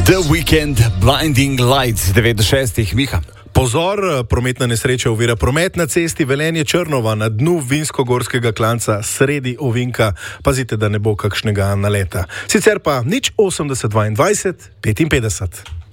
The Weekend, Blinding Lights, 9:06, Miha. Pozor, prometna nesreča ovira promet na cesti Velenje-Črnova na dnu vinskogorskega klanca sredi ovinka. Pazite, da ne bo kakšnega naleta. Sicer pa 080 22 55.